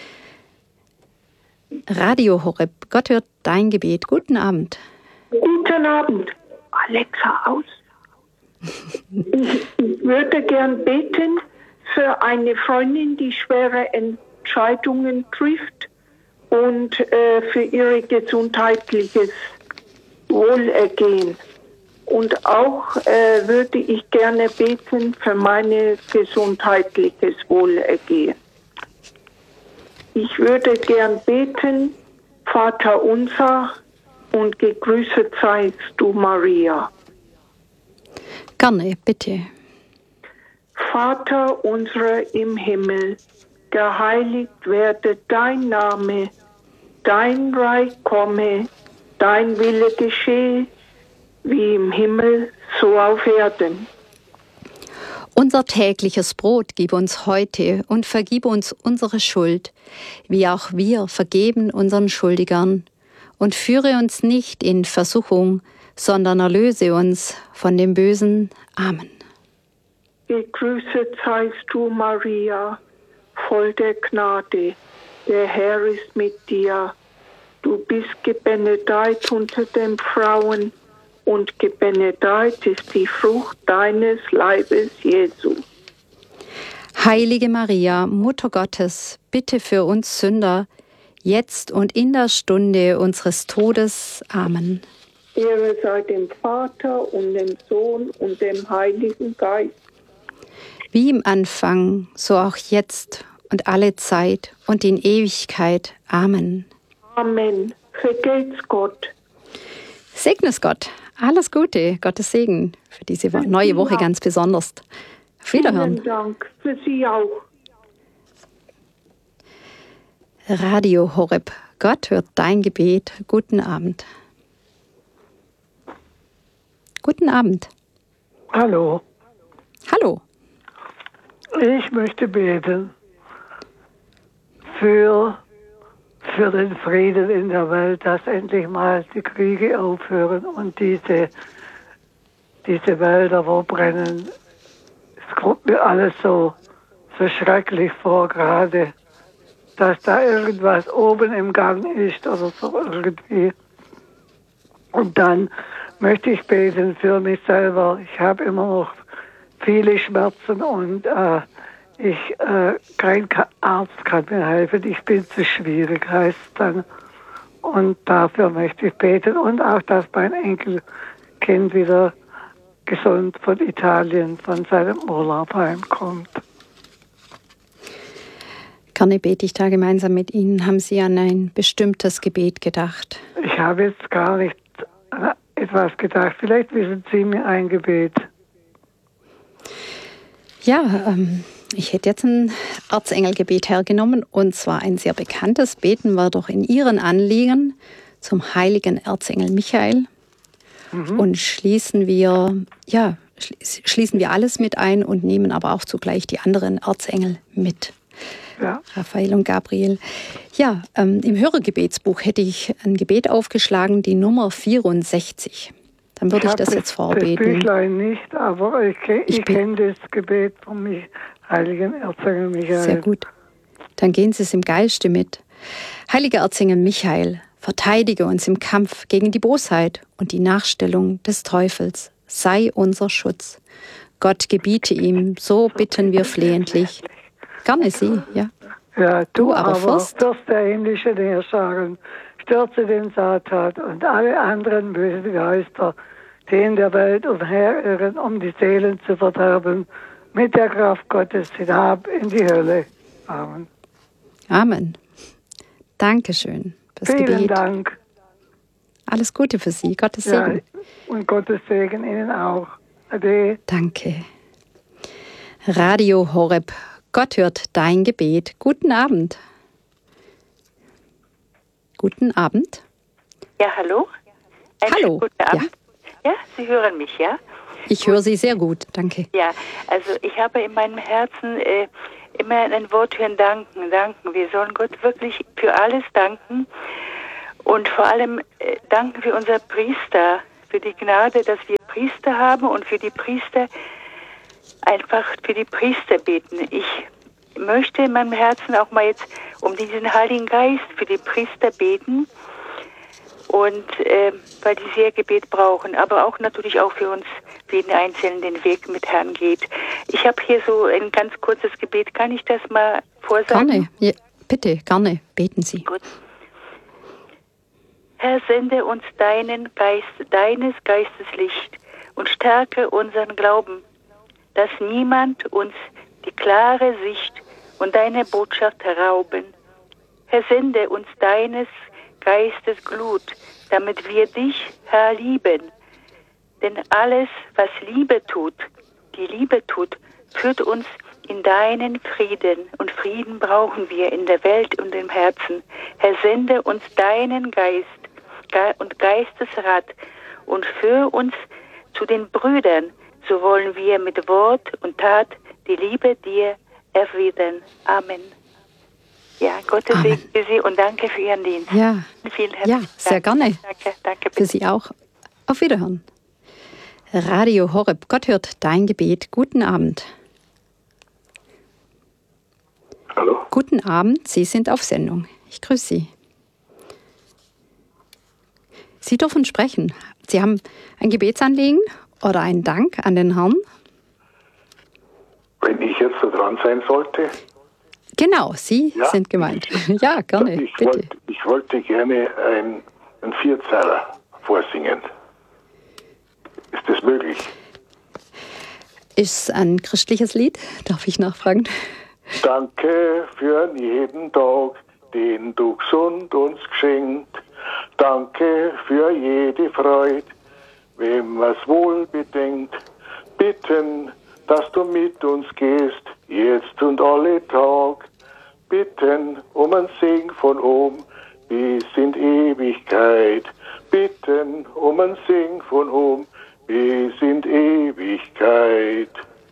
Radio Horeb, Gott hört dein Gebet. Guten Abend. Guten Abend. Alexa, aus. Ich würde gern beten für eine Freundin, die schwere Entscheidungen trifft und äh, für ihr gesundheitliches Wohlergehen. Und auch äh, würde ich gerne beten für mein gesundheitliches Wohlergehen. Ich würde gern beten, Vater unser, und gegrüßet seist du, Maria. Gerne, bitte. Vater unser im Himmel, geheiligt werde dein Name, dein Reich komme, dein Wille geschehe, wie im Himmel, so auf Erden. Unser tägliches Brot gib uns heute und vergib uns unsere Schuld, wie auch wir vergeben unseren Schuldigern. Und führe uns nicht in Versuchung, sondern erlöse uns von dem Bösen. Amen. Gegrüßet seist du, Maria, voll der Gnade, der Herr ist mit dir. Du bist gebenedeit unter den Frauen, und gebenedeit ist die Frucht deines Leibes, Jesu. Heilige Maria, Mutter Gottes, bitte für uns Sünder, jetzt und in der Stunde unseres Todes. Amen. Ehre sei dem Vater und dem Sohn und dem Heiligen Geist. Wie im Anfang, so auch jetzt und alle Zeit und in Ewigkeit. Amen. Amen. Vergelt's Gott. Segne es Gott. Alles Gute, Gottes Segen für diese neue Woche ganz besonders. Auf Wiederhören. Vielen Dank, für Sie auch. Radio Horeb, Gott hört dein Gebet. Guten Abend. Guten Abend. Hallo. Hallo. Ich möchte beten für, für den Frieden in der Welt, dass endlich mal die Kriege aufhören und diese, diese Wälder, wo brennen. Es kommt mir alles so, so schrecklich vor gerade, dass da irgendwas oben im Gang ist oder so irgendwie. Und dann möchte ich beten für mich selber. Ich habe immer noch viele Schmerzen und äh, ich, äh, kein Arzt kann mir helfen. Ich bin zu schwierig, heißt es dann. Und dafür möchte ich beten und auch, dass mein Enkelkind wieder gesund von Italien, von seinem Urlaub heimkommt. Gerne bete ich da gemeinsam mit Ihnen. Haben Sie an ein bestimmtes Gebet gedacht? Ich habe jetzt gar nicht an etwas gedacht. Vielleicht wissen Sie mir ein Gebet. Ja, ähm, ich hätte jetzt ein Erzengelgebet hergenommen und zwar ein sehr bekanntes. Beten wir doch in Ihren Anliegen zum heiligen Erzengel Michael mhm. und schließen wir, ja, schließen wir alles mit ein und nehmen aber auch zugleich die anderen Erzengel mit. Ja. Raphael und Gabriel. Ja, ähm, im Hörergebetsbuch hätte ich ein Gebet aufgeschlagen, die Nummer vierundsechzig. Dann würde ich, ich das jetzt vorbeten. Das Büchlein nicht, aber ich, ich, ich kenne das Gebet vom mich, heiligen Erzengel Michael. Sehr gut. Dann gehen Sie es im Geiste mit. Heiliger Erzengel Michael, verteidige uns im Kampf gegen die Bosheit und die Nachstellung des Teufels. Sei unser Schutz. Gott gebiete ihm, so bitten wir flehentlich. Gerne Sie, ja. Ja, du, du aber, aber Fürst, Fürst der himmlischen Heerscharen, stürze den Satan und alle anderen bösen Geister, die in der Welt umherirren, um die Seelen zu verderben, mit der Kraft Gottes hinab in die Hölle. Amen. Amen. Dankeschön fürs Vielen Gebet. Dank. Alles Gute für Sie. Gottes Segen. Ja, und Gottes Segen Ihnen auch. Ade. Danke. Radio Horeb. Gott hört dein Gebet. Guten Abend. Guten Abend. Ja, hallo. Ein hallo. Guten Abend. Ja. ja, Sie hören mich, ja? Ich höre Sie sehr gut, danke. Ja, also ich habe in meinem Herzen äh, immer ein Wort hören, danken, danken. Wir sollen Gott wirklich für alles danken und vor allem äh, danken für unser Priester, für die Gnade, dass wir Priester haben und für die Priester, einfach für die Priester beten. Ich möchte in meinem Herzen auch mal jetzt um diesen Heiligen Geist für die Priester beten. Und äh, weil die sehr Gebet brauchen, aber auch natürlich auch für uns, für jeden Einzelnen den Weg mit Herrn geht. Ich habe hier so ein ganz kurzes Gebet. Kann ich das mal vorsagen? Gerne, ja, bitte, gerne, beten Sie. Gut. Herr, sende uns deinen Geist, deines Geistes Licht und stärke unseren Glauben, dass niemand uns die klare Sicht und deine Botschaft rauben. Herr, sende uns deines Geistes Glut, damit wir dich, Herr, lieben. Denn alles, was Liebe tut, die Liebe tut, führt uns in deinen Frieden. Und Frieden brauchen wir in der Welt und im Herzen. Herr, sende uns deinen Geist und Geistesrat und führe uns zu den Brüdern. So wollen wir mit Wort und Tat die Liebe dir erwidern. Amen. Ja, Gottes Segen für Sie und danke für Ihren Dienst. Ja, Vielen herzlichen ja sehr Dank. gerne. Danke, danke. Für Sie auch. Auf Wiederhören. Radio Horeb, Gott hört dein Gebet. Guten Abend. Hallo? Guten Abend, Sie sind auf Sendung. Ich grüße Sie. Sie dürfen sprechen. Sie haben ein Gebetsanliegen oder einen Dank an den Herrn? Wenn ich jetzt da dran sein sollte? Genau, Sie ja? sind gemeint. Ja, gerne, ich bitte. Wollt, ich wollte gerne ein, ein Vierzeiler vorsingen. Ist das möglich? Ist ein christliches Lied? Darf ich nachfragen? Danke für jeden Tag, den du gesund uns geschenkt. Danke für jede Freude, wem was wohl bedenkt. Bitten, dass du mit uns gehst, jetzt und alle Tag. Bitten um ein Segen von oben bis in Ewigkeit. Bitten um ein Segen von oben bis in Ewigkeit.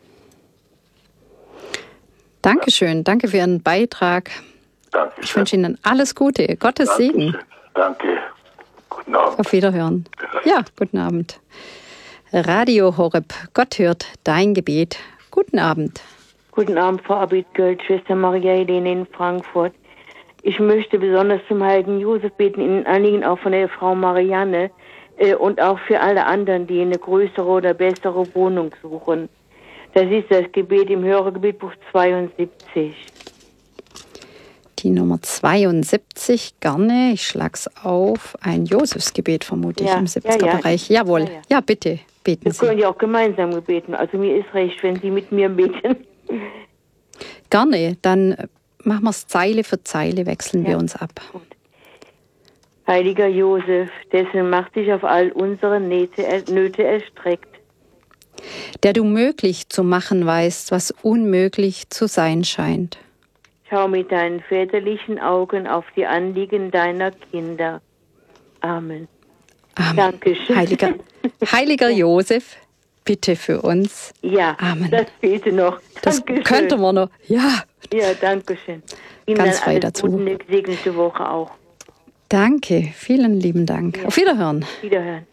Dankeschön, danke für Ihren Beitrag. Dankeschön. Ich wünsche Ihnen alles Gute, Gottes Dankeschön. Segen. Danke. Guten Abend. Auf Wiederhören. Ja, guten Abend. Radio Horeb, Gott hört dein Gebet. Guten Abend. Guten Abend, Frau Abitgöld, Schwester Maria Helene in Frankfurt. Ich möchte besonders zum Heiligen Josef beten, in Anliegen auch von der Frau Marianne äh, und auch für alle anderen, die eine größere oder bessere Wohnung suchen. Das ist das Gebet im Hörergebetbuch zweiundsiebzig. Die Nummer zweiundsiebzig, gerne. Ich schlage es auf. Ein Josefsgebet vermute ich Ja, im siebziger ja, ja. Bereich. Jawohl. Ja, ja. Ja, bitte, beten Wir Sie. können ja auch gemeinsam beten. Also mir ist recht, wenn Sie mit mir beten. Gerne, dann machen wir es Zeile für Zeile, wechseln Ja. wir uns ab. Heiliger Josef, dessen Macht sich auf all unsere Nöte, Nöte erstreckt. Der du möglich zu machen weißt, was unmöglich zu sein scheint. Schau mit deinen väterlichen Augen auf die Anliegen deiner Kinder. Amen. Amen. Dankeschön. Heiliger, Heiliger Josef, bitte für uns. Ja, Amen. das fehlte noch. Das Dankeschön. könnte man noch. Ja, Ja, danke schön. Ihnen Ganz dann frei alles dazu. Gute, eine gesegnete Woche auch. danke. Vielen lieben Dank. Ja. Auf Wiederhören. Wiederhören.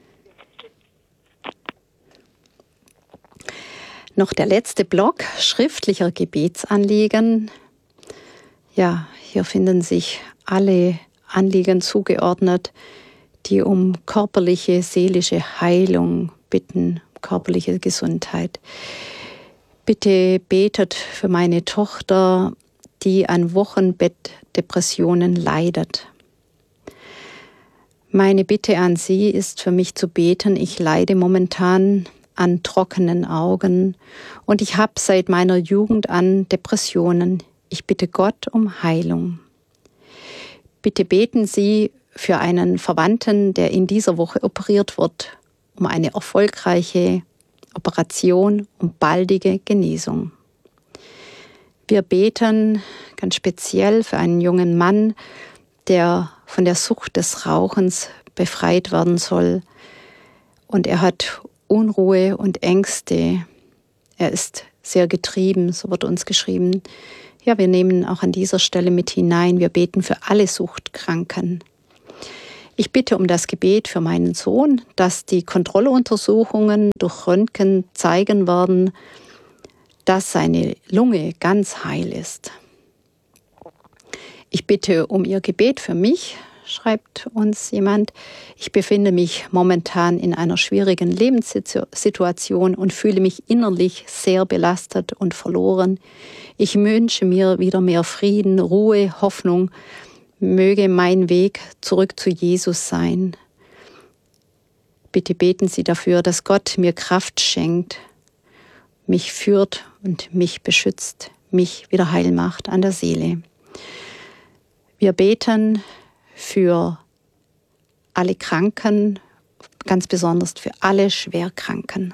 Noch der letzte Block schriftlicher Gebetsanliegen. Ja, hier finden sich alle Anliegen zugeordnet, die um körperliche, seelische Heilung bitten, körperliche Gesundheit. Bitte betet für meine Tochter, die an Wochenbettdepressionen leidet. Meine Bitte an Sie ist für mich zu beten. Ich leide momentan an trockenen Augen und ich habe seit meiner Jugend an Depressionen. Ich bitte Gott um Heilung. Bitte beten Sie für einen Verwandten, der in dieser Woche operiert wird, um eine erfolgreiche Operation und baldige Genesung. Wir beten ganz speziell für einen jungen Mann, der von der Sucht des Rauchens befreit werden soll. Und er hat Unruhe und Ängste. Er ist sehr getrieben, so wird uns geschrieben. Ja, wir nehmen auch an dieser Stelle mit hinein. Wir beten für alle Suchtkranken. Ich bitte um das Gebet für meinen Sohn, dass die Kontrolluntersuchungen durch Röntgen zeigen werden, dass seine Lunge ganz heil ist. Ich bitte um Ihr Gebet für mich, schreibt uns jemand. Ich befinde mich momentan in einer schwierigen Lebenssituation und fühle mich innerlich sehr belastet und verloren. Ich wünsche mir wieder mehr Frieden, Ruhe, Hoffnung. Möge mein Weg zurück zu Jesus sein. Bitte beten Sie dafür, dass Gott mir Kraft schenkt, mich führt und mich beschützt, mich wieder heil macht an der Seele. Wir beten für alle Kranken, ganz besonders für alle Schwerkranken.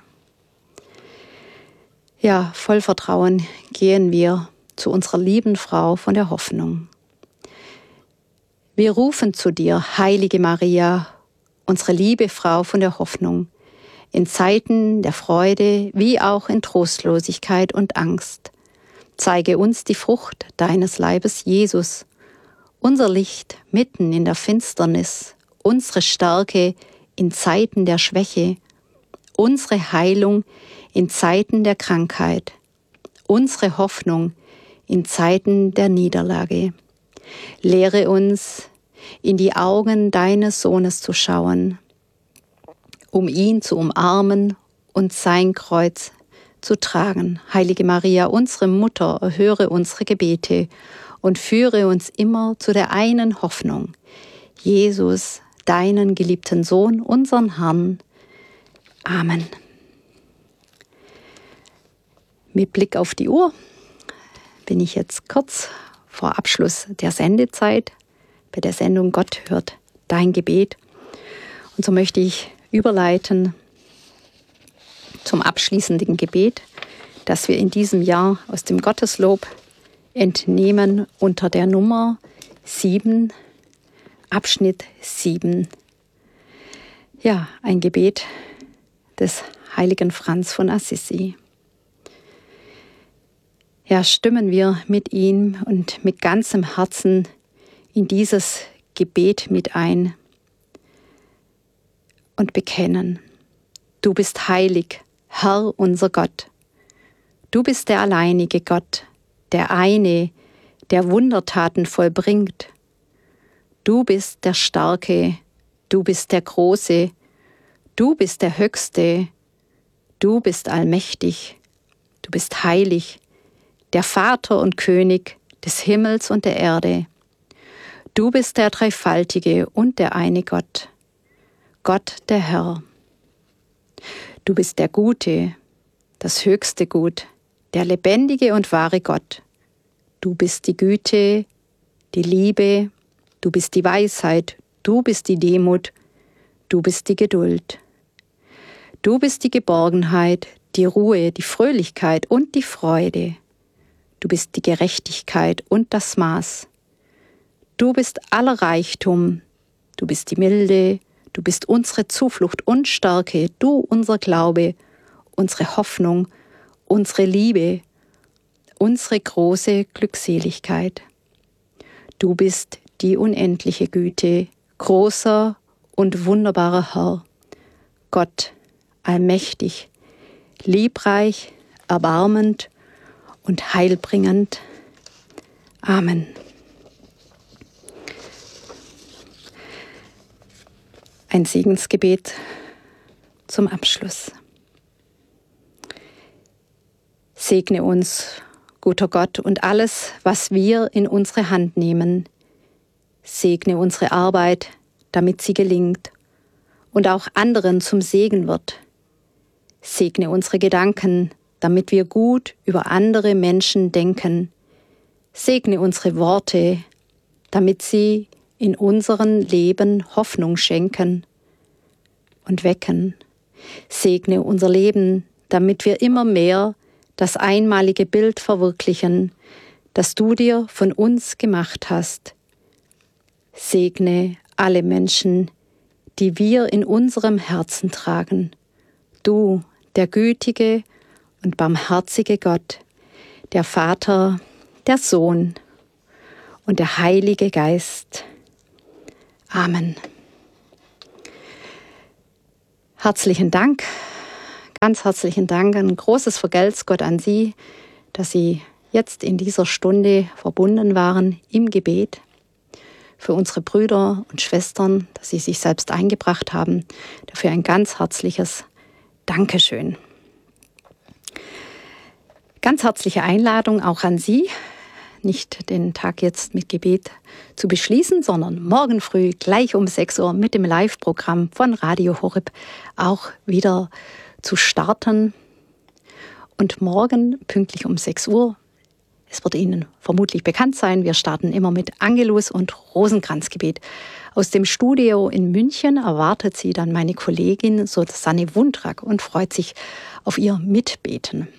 Ja, voll Vertrauen gehen wir zu unserer lieben Frau von der Hoffnung. Wir rufen zu dir, heilige Maria, unsere liebe Frau von der Hoffnung, in Zeiten der Freude wie auch in Trostlosigkeit und Angst. Zeige uns die Frucht deines Leibes, Jesus, unser Licht mitten in der Finsternis, unsere Stärke in Zeiten der Schwäche, unsere Heilung in Zeiten der Krankheit, unsere Hoffnung in Zeiten der Niederlage. Lehre uns, in die Augen deines Sohnes zu schauen, um ihn zu umarmen und sein Kreuz zu tragen. Heilige Maria, unsere Mutter, erhöre unsere Gebete und führe uns immer zu der einen Hoffnung, Jesus, deinen geliebten Sohn, unseren Herrn. Amen. Mit Blick auf die Uhr bin ich jetzt kurz vor Abschluss der Sendezeit bei der Sendung Gott hört dein Gebet. Und so möchte ich überleiten zum abschließenden Gebet, das wir in diesem Jahr aus dem Gotteslob entnehmen unter der Nummer sieben, Abschnitt sieben. Ja, ein Gebet des heiligen Franz von Assisi. Ja, stimmen wir mit ihm und mit ganzem Herzen in dieses Gebet mit ein und bekennen: Du bist heilig, Herr unser Gott. Du bist der alleinige Gott, der eine, der Wundertaten vollbringt. Du bist der Starke, du bist der Große, du bist der Höchste, du bist allmächtig, du bist heilig, der Vater und König des Himmels und der Erde. Du bist der Dreifaltige und der eine Gott, Gott der Herr. Du bist der Gute, das höchste Gut, der lebendige und wahre Gott. Du bist die Güte, die Liebe, du bist die Weisheit, du bist die Demut, du bist die Geduld. Du bist die Geborgenheit, die Ruhe, die Fröhlichkeit und die Freude. Du bist die Gerechtigkeit und das Maß. Du bist aller Reichtum, du bist die Milde, du bist unsere Zuflucht und Stärke, du unser Glaube, unsere Hoffnung, unsere Liebe, unsere große Glückseligkeit. Du bist die unendliche Güte, großer und wunderbarer Herr, Gott, allmächtig, liebreich, erbarmend und heilbringend. Amen. Ein Segensgebet zum Abschluss. Segne uns, guter Gott, und alles, was wir in unsere Hand nehmen. Segne unsere Arbeit, damit sie gelingt und auch anderen zum Segen wird. Segne unsere Gedanken, damit wir gut über andere Menschen denken. Segne unsere Worte, damit sie in unserem Leben Hoffnung schenken und wecken. Segne unser Leben, damit wir immer mehr das einmalige Bild verwirklichen, das du dir von uns gemacht hast. Segne alle Menschen, die wir in unserem Herzen tragen. Du, der gütige und barmherzige Gott, der Vater, der Sohn und der Heilige Geist. Amen. Herzlichen Dank, ganz herzlichen Dank, ein großes Vergelt's Gott an Sie, dass Sie jetzt in dieser Stunde verbunden waren im Gebet für unsere Brüder und Schwestern, dass Sie sich selbst eingebracht haben. Dafür ein ganz herzliches Dankeschön. Ganz herzliche Einladung auch an Sie, nicht den Tag jetzt mit Gebet zu beschließen, sondern morgen früh gleich um sechs Uhr mit dem Live-Programm von Radio Horeb auch wieder zu starten. Und morgen pünktlich um sechs Uhr, es wird Ihnen vermutlich bekannt sein, wir starten immer mit Angelus und Rosenkranzgebet. Aus dem Studio in München erwartet Sie dann meine Kollegin Susanne Wundrak und freut sich auf Ihr Mitbeten.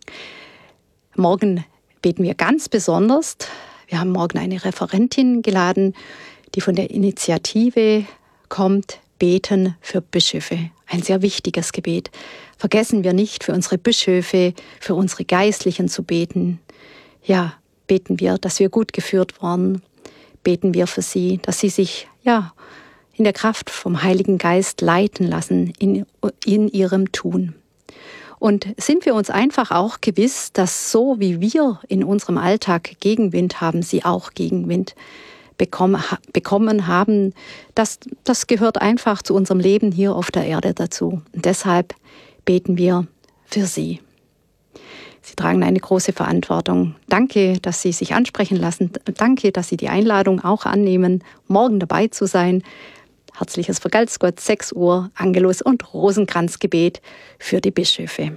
Morgen beten wir ganz besonders. Wir haben morgen eine Referentin geladen, die von der Initiative kommt, Beten für Bischöfe. Ein sehr wichtiges Gebet. Vergessen wir nicht, für unsere Bischöfe, für unsere Geistlichen zu beten. Ja, beten wir, dass wir gut geführt werden. Beten wir für sie, dass sie sich ja in der Kraft vom Heiligen Geist leiten lassen in, in ihrem Tun. Und sind wir uns einfach auch gewiss, dass so wie wir in unserem Alltag Gegenwind haben, sie auch Gegenwind bekommen, bekommen haben. Das, das gehört einfach zu unserem Leben hier auf der Erde dazu. Und deshalb beten wir für sie. Sie tragen eine große Verantwortung. Danke, dass Sie sich ansprechen lassen. Danke, dass Sie die Einladung auch annehmen, morgen dabei zu sein. Herzliches Vergelt's Gott, sechs Uhr, Angelus und Rosenkranzgebet für die Bischöfe.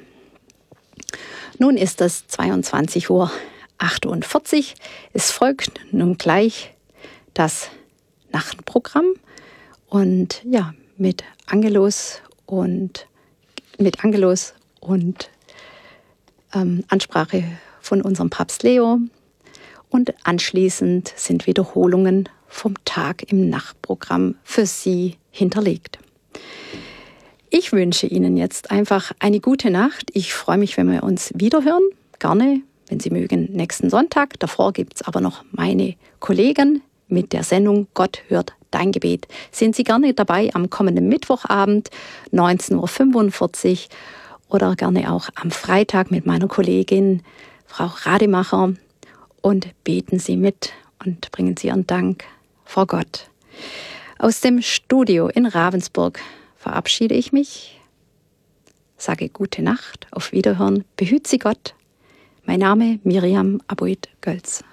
Nun ist es zweiundzwanzig Uhr achtundvierzig. Es folgt nun gleich das Nachtprogramm und ja, mit Angelus und mit Angelus und ähm, Ansprache von unserem Papst Leo. Und anschließend sind Wiederholungen vom Tag im Nachtprogramm für Sie hinterlegt. Ich wünsche Ihnen jetzt einfach eine gute Nacht. Ich freue mich, wenn wir uns wiederhören. Gerne, wenn Sie mögen, nächsten Sonntag. Davor gibt es aber noch meine Kollegen mit der Sendung Gott hört dein Gebet. Sind Sie gerne dabei am kommenden Mittwochabend, neunzehn Uhr fünfundvierzig, oder gerne auch am Freitag mit meiner Kollegin Frau Rademacher, und beten Sie mit und bringen Sie Ihren Dank vor Gott. Aus dem Studio in Ravensburg verabschiede ich mich, sage gute Nacht, auf Wiederhören, behüt Sie Gott. Mein Name Miriam Aboid-Gölz.